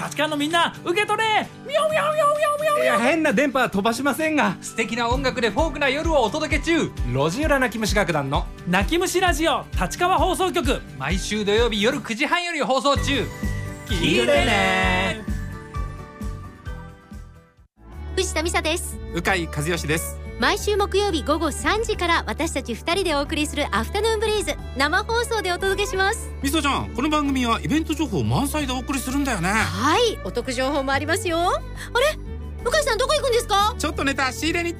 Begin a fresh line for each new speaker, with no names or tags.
立川のみんな受け取れ。ミョミョミョミョミョ。
いや、変な電波は飛ばしませんが。
素敵な音楽でフォークな夜をお届け中。
路地裏泣き虫楽団の
泣き虫ラジオ立川放送局、
毎週土曜日夜9時半より放送中。
聞いてね。
藤田美沙です。
鵜飼和義です。
毎週木曜日午後3時から私たち2人でお送りするアフタヌーンブリーズ、生放送でお届けします。
みそちゃん、この番組はイベント情報満載でお送りするんだよね。
はい、お得情報もありますよ。あれ、向井さんどこ行くんですか？
ちょっとネタ仕入れに